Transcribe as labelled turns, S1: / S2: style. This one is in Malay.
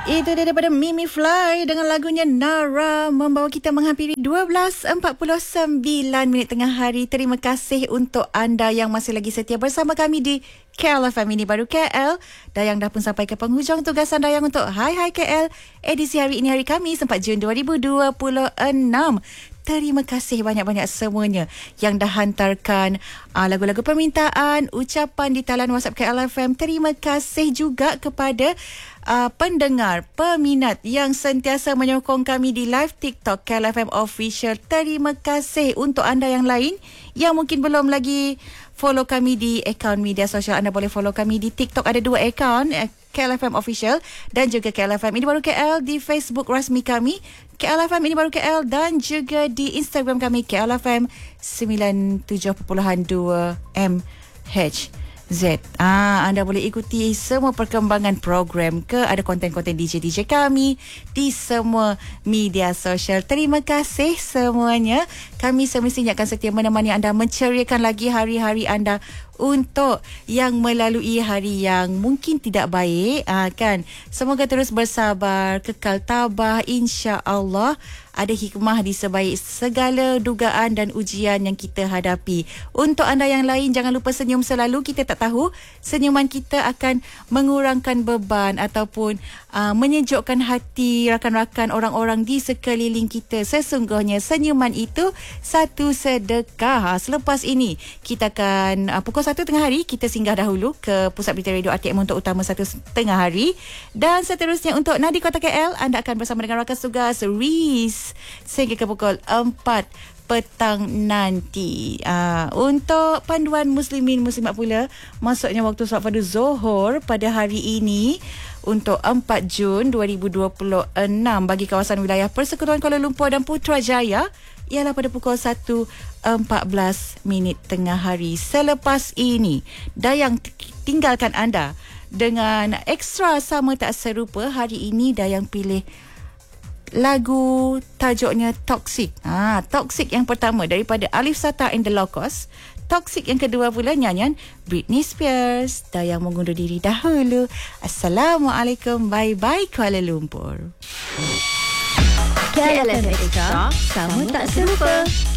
S1: Itu dia daripada Mimi Fly dengan lagunya Nara, membawa kita menghampiri 12.49 minit tengah hari. Terima kasih untuk anda yang masih lagi setia bersama kami di KL FM ini baru KL. Dayang dah pun sampai ke penghujung tugasan Dayang untuk Hai KL. Edisi hari ini hari Khamis 4 Jun 2026. Terima kasih banyak-banyak semuanya yang dah hantarkan lagu-lagu permintaan, ucapan di talian WhatsApp KLFM. Terima kasih juga kepada pendengar, peminat yang sentiasa menyokong kami di live TikTok KLFM Official. Terima kasih untuk anda yang lain yang mungkin belum lagi follow kami di akaun media sosial. Anda boleh follow kami di TikTok, ada 2 akaun, KLFM Official dan juga KLFM Ini Baru KL di Facebook rasmi kami, KLFM Ini Baru KL, dan juga di Instagram kami KLFM 97.2 MHz. Anda boleh ikuti semua perkembangan program ada konten-konten DJ kami di semua media sosial. Terima kasih semuanya. Kami semestinya akan setia menemani anda, menceriakan lagi hari-hari anda untuk yang melalui hari yang mungkin tidak baik, kan. Semoga terus bersabar, kekal tabah, insya-Allah. Ada hikmah di sebalik segala dugaan dan ujian yang kita hadapi. Untuk anda yang lain, jangan lupa senyum selalu. Kita tak tahu senyuman kita akan mengurangkan beban ataupun menyejukkan hati rakan-rakan orang-orang di sekeliling kita. Sesungguhnya senyuman itu satu sedekah. Selepas ini kita akan pukul 1 tengah hari kita singgah dahulu ke Pusat Berita Radio RTM untuk utama 1 tengah hari, dan seterusnya untuk Nadi Kota KL anda akan bersama dengan rakan tugas Riz sehingga ke pukul 4 petang nanti. Untuk panduan muslimin muslimat pula, masuknya waktu solat fardu Zuhur pada hari ini untuk 4 Jun 2026 bagi kawasan wilayah Persekutuan Kuala Lumpur dan Putrajaya ialah pada pukul 1.14 minit tengah hari. Selepas ini, Dayang tinggalkan anda dengan ekstra sama tak serupa. Hari ini Dayang pilih lagu tajuknya Toxic. Toxic yang pertama daripada Alif Sata and the Locos. Toxic yang kedua pula nyanyian Britney Spears. Dayang mengundur diri dahulu. Assalamualaikum. Bye-bye Kuala Lumpur.
S2: KLFM Extra, sama tak serupa.